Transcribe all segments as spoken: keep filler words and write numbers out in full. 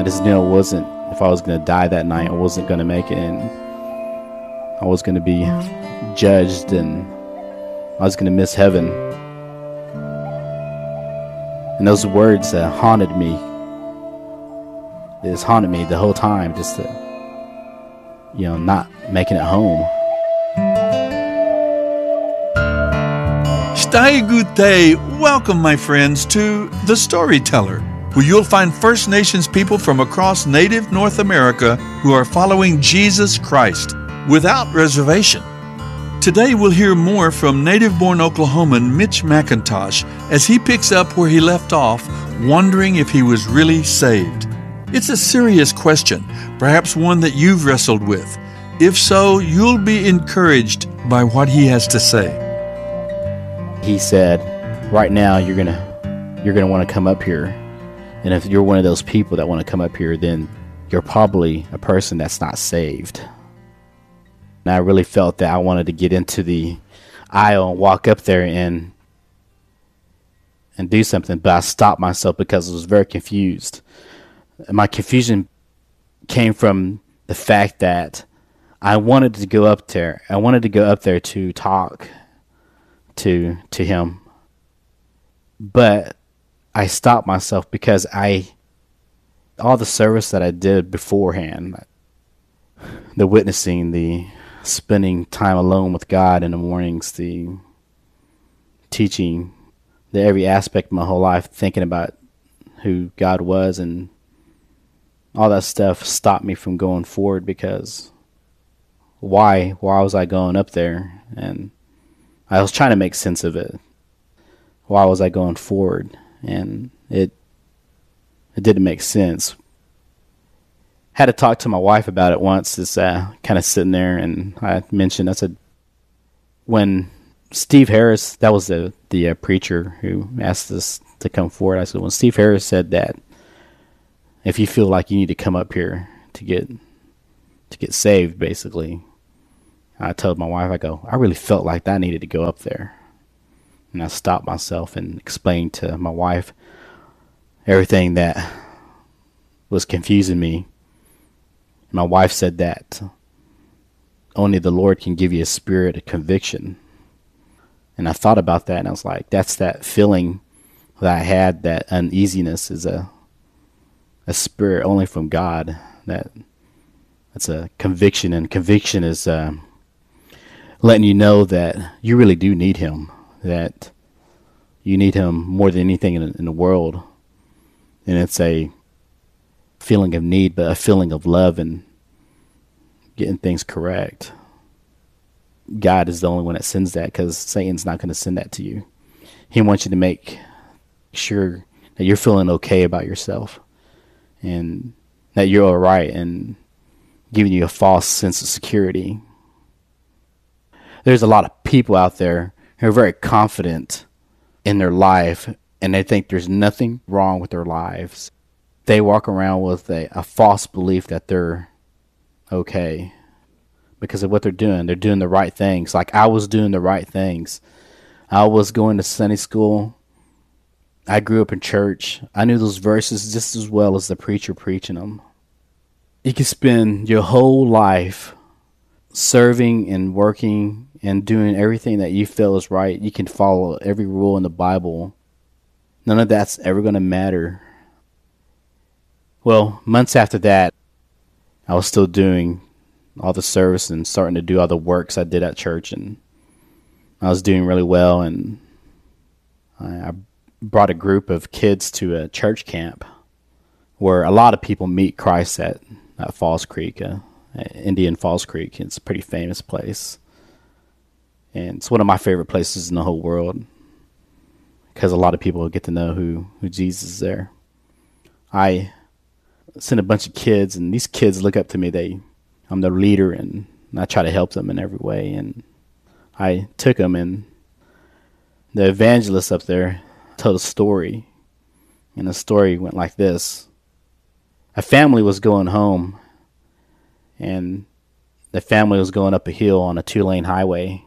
I just knew I wasn't, if I was going to die that night, I wasn't going to make it, and I was going to be judged, and I was going to miss heaven. And those words uh, haunted me. It's haunted me the whole time, just to, you know, not making it home. Stai Gute, welcome my friends to The Storyteller, where you'll find First Nations people from across native North America who are following Jesus Christ without reservation. Today we'll hear more from native-born Oklahoman Mitch McIntosh as he picks up where he left off, wondering if he was really saved. It's a serious question, perhaps one that you've wrestled with. If so, you'll be encouraged by what he has to say. He said, right now you're gonna you're gonna want to come up here, and if you're one of those people that want to come up here, then you're probably a person that's not saved. And I really felt that I wanted to get into the aisle and walk up there and and do something, but I stopped myself because I was very confused. My confusion came from the fact that I wanted to go up there. I wanted to go up there to talk to to him, but I stopped myself because I all the service that I did beforehand, the witnessing, the spending time alone with God in the mornings, the teaching, the every aspect of my whole life, thinking about who God was, and all that stuff stopped me from going forward. Because why why was I going up there? And I was trying to make sense of it. Why was I going forward? And it it didn't make sense. Had to talk to my wife about it once. Just uh, kind of sitting there, and I mentioned, I said, when Steve Harris, that was the the uh, preacher who asked us to come forward. I said, when Steve Harris said that, if you feel like you need to come up here to get to get saved, basically, I told my wife, I go, I really felt like I needed to go up there. And I stopped myself and explained to my wife everything that was confusing me. My wife said that only the Lord can give you a spirit of conviction. And I thought about that, and I was like, that's that feeling that I had, that uneasiness is a a spirit only from God. That that's a conviction, and conviction is uh, letting you know that you really do need him, that you need him more than anything in, in the world. And it's a feeling of need, but a feeling of love and getting things correct. God is the only one that sends that, because Satan's not going to send that to you. He wants you to make sure that you're feeling okay about yourself, and that you're all right, and giving you a false sense of security. There's a lot of people out there who are very confident in their life, and they think there's nothing wrong with their lives. They walk around with a, a false belief that they're okay because of what they're doing. They're doing the right things. Like I was doing the right things. I was going to Sunday school. I grew up in church. I knew those verses just as well as the preacher preaching them. You can spend your whole life serving and working and doing everything that you feel is right. You can follow every rule in the Bible. None of that's ever going to matter. Well, months after that, I was still doing all the service and starting to do all the works I did at church, and I was doing really well, and I, I brought a group of kids to a church camp where a lot of people meet Christ at, at Falls Creek, uh, Indian Falls Creek. It's a pretty famous place, and it's one of my favorite places in the whole world because a lot of people get to know who, who Jesus is there. I sent a bunch of kids, and these kids look up to me. They, I'm their leader, and I try to help them in every way. And I took them, and the evangelist up there told a story, and the story went like this. A family was going home, and the family was going up a hill on a two-lane highway,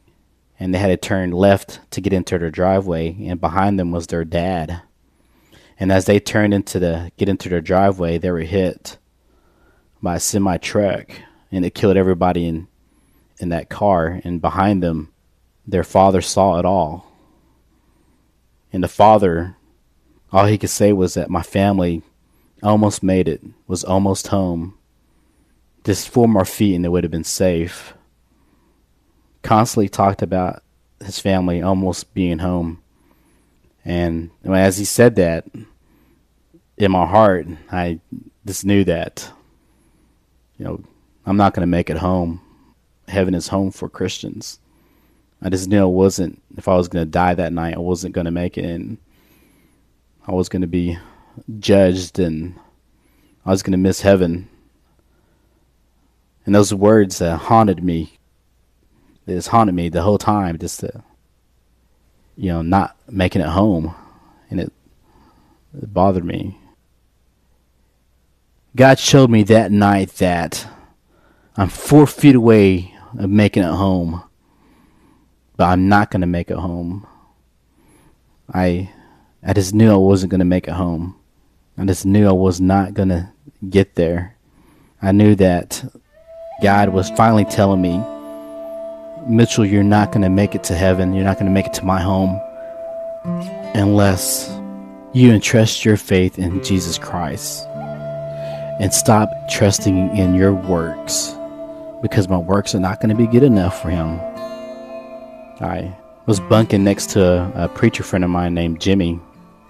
and they had to turn left to get into their driveway, and behind them was their dad. And as they turned into the get into their driveway, they were hit by a semi truck, and it killed everybody in in that car. And behind them, their father saw it all. And the father, all he could say was that my family almost made it, was almost home. Just four more feet and it would have been safe. Constantly talked about his family almost being home. And as he said that, in my heart, I just knew that, you know, I'm not going to make it home. Heaven is home for Christians. I just knew I wasn't, if I was going to die that night, I wasn't going to make it. And I was going to be judged, and I was going to miss heaven. And those words uh, haunted me. It just haunted me the whole time, just to, you know, not making it home. And it, it bothered me. God showed me that night that I'm four feet away of making it home, but I'm not going to make it home. I I just knew I wasn't going to make it home. I just knew I was not going to get there. I knew that God was finally telling me, Mitchell, you're not going to make it to heaven. You're not going to make it to my home unless you entrust your faith in Jesus Christ and stop trusting in your works, because my works are not going to be good enough for him. I was bunking next to a, a preacher friend of mine named Jimmy.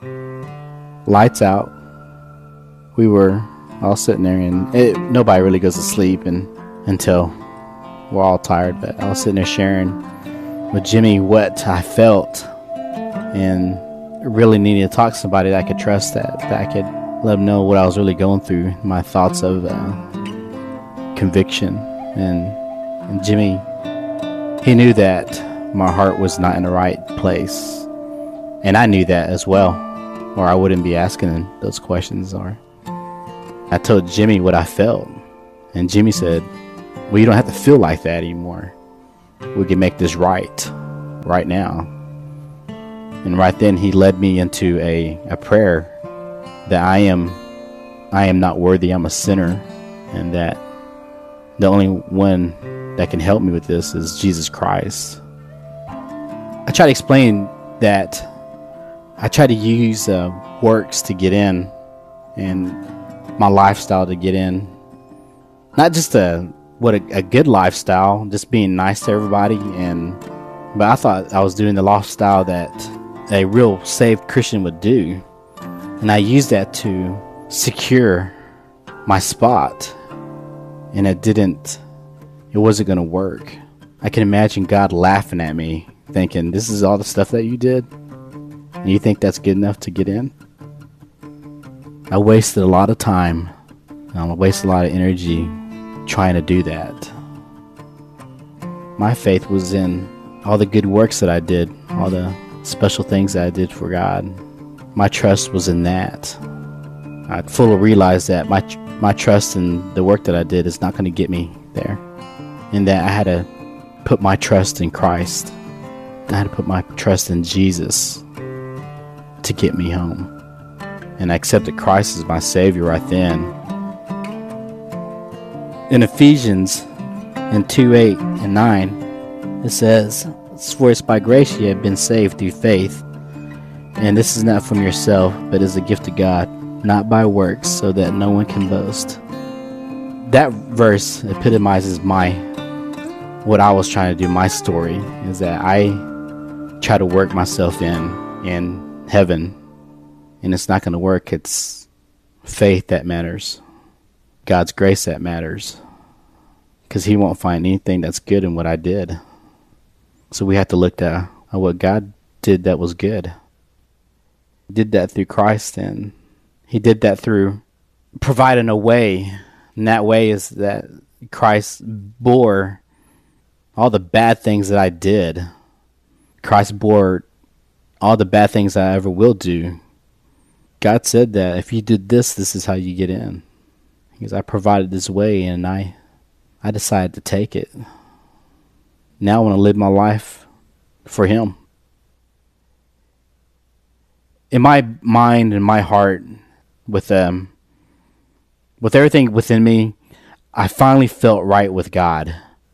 Lights out. We were all sitting there, and it, nobody really goes to sleep and until we're all tired. But I was sitting there sharing with Jimmy what I felt, and really needed to talk to somebody that I could trust, that, that I could let them know what I was really going through, my thoughts of uh, conviction. And, and Jimmy, he knew that my heart was not in the right place, and I knew that as well, or I wouldn't be asking those questions. Or I told Jimmy what I felt, and Jimmy said, well, you don't have to feel like that anymore. We can make this right right now. And right then he led me into a, a prayer that I am I am not worthy, I'm a sinner, and that the only one that can help me with this is Jesus Christ. I try to explain that I try to use uh, works to get in, and my lifestyle to get in. Not just a what a, a good lifestyle, just being nice to everybody, and but I thought I was doing the lifestyle that a real saved Christian would do, and I used that to secure my spot, and it didn't. It wasn't going to work. I can imagine God laughing at me, thinking, "This is all the stuff that you did, and you think that's good enough to get in?" I wasted a lot of time. I wasted a lot of energy trying to do that. My faith was in all the good works that I did, all the special things that I did for God. My trust was in that. I fully realized that my my trust in the work that I did is not going to get me there, and that I had to put my trust in Christ. I had to put my trust in Jesus to get me home. And I accepted Christ as my Savior right then. In Ephesians in two eight and nine, it says, "For it's by grace ye have been saved through faith, and this is not from yourself, but is a gift of God, not by works, so that no one can boast." That verse epitomizes my what I was trying to do. My story is that I try to work myself in in heaven, and it's not going to work. It's faith that matters, God's grace that matters, because he won't find anything that's good in what I did. So we have to look at, at what God did that was good. He did that through Christ, and he did that through providing a way, and that way is that Christ bore all the bad things that I did. Christ bore all the bad things I ever will do. God said that if you did this, this is how you get in. Because I provided this way, and I I decided to take it. Now I want to live my life for him. in my mind and my heart, with um, with everything within me, I finally felt right with God.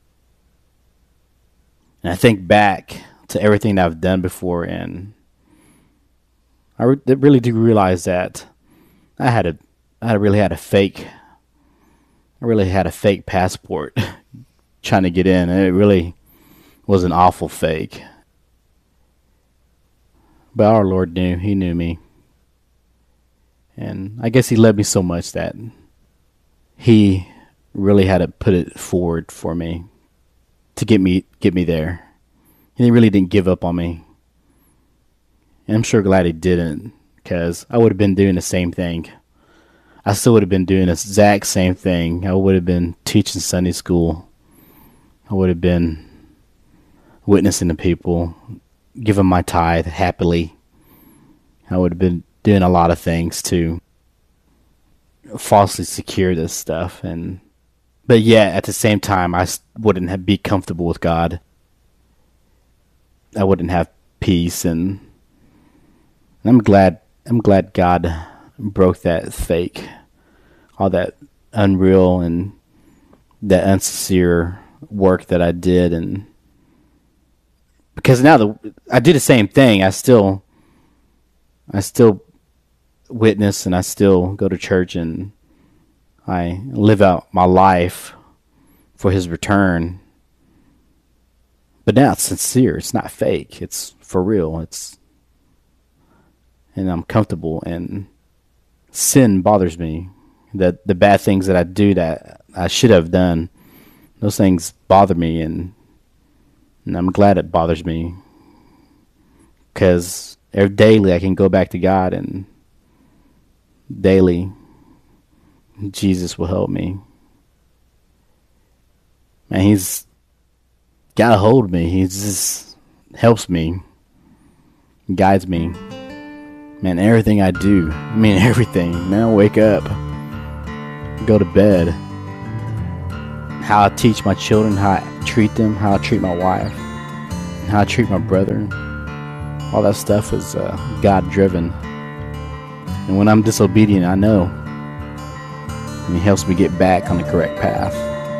And I think back to everything that I've done before, and I re- really do realize that I had a, I really had a fake, I really had a fake passport trying to get in, and it really was an awful fake. But our Lord knew, He knew me. And I guess He loved me so much that He really had to put it forward for me to get me get me there. And He really didn't give up on me. And I'm sure glad He didn't, because I would have been doing the same thing. I still would have been doing the exact same thing. I would have been teaching Sunday school. I would have been witnessing to people, giving my tithe happily. I would have been doing a lot of things to falsely secure this stuff, and but yet at the same time, I wouldn't have be comfortable with God. I wouldn't have peace, and I'm glad. I'm glad God broke that fake, all that unreal and that unsincere work that I did, and because now the I do the same thing. I still, I still witness, and I still go to church, and I live out my life for His return. But now it's sincere. It's not fake. It's for real. It's, and I'm comfortable. And sin bothers me. That the bad things that I do that I should have done, those things bother me, and and I'm glad it bothers me, because daily I can go back to God, and daily Jesus will help me. And He's got a hold of me. He just helps me, guides me. Man, everything I do, I mean everything, man, I wake up, go to bed, how I teach my children, how I treat them, how I treat my wife, and how I treat my brother. All that stuff is uh, God-driven. And when I'm disobedient, I know. And He helps me get back on the correct path.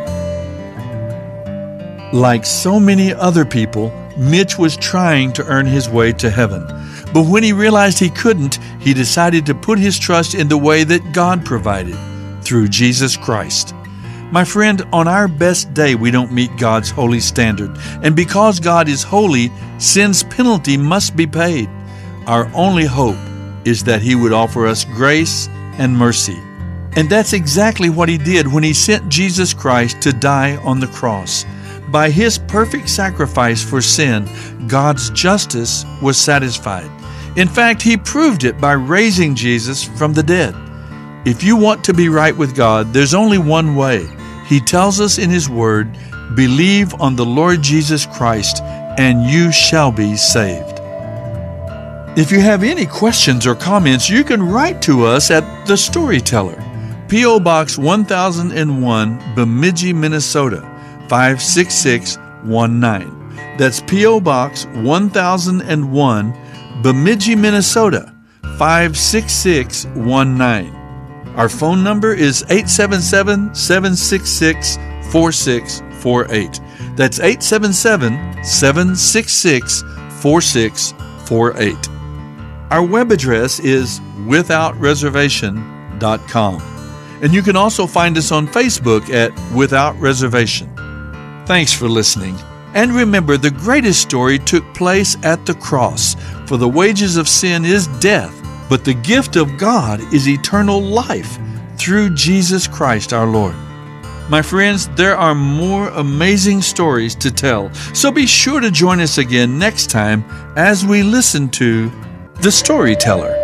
Like so many other people, Mitch was trying to earn his way to heaven. But when he realized he couldn't, he decided to put his trust in the way that God provided, through Jesus Christ. My friend, on our best day, we don't meet God's holy standard. And because God is holy, sin's penalty must be paid. Our only hope is that He would offer us grace and mercy. And that's exactly what He did when He sent Jesus Christ to die on the cross. By His perfect sacrifice for sin, God's justice was satisfied. In fact, He proved it by raising Jesus from the dead. If you want to be right with God, there's only one way. He tells us in His Word, "Believe on the Lord Jesus Christ, and you shall be saved." If you have any questions or comments, you can write to us at The Storyteller, P O Box one thousand one, Bemidji, Minnesota, five six six one nine. That's P O Box one thousand one, Bemidji, Minnesota, five six six one nine. Our phone number is eight seven seven, seven six six, four six four eight. That's eight seven seven, seven six six, four six four eight. Our web address is without reservation dot com. And you can also find us on Facebook at Without Reservation. Thanks for listening. And remember, the greatest story took place at the cross. For the wages of sin is death, but the gift of God is eternal life through Jesus Christ our Lord. My friends, there are more amazing stories to tell, so be sure to join us again next time as we listen to The Storyteller.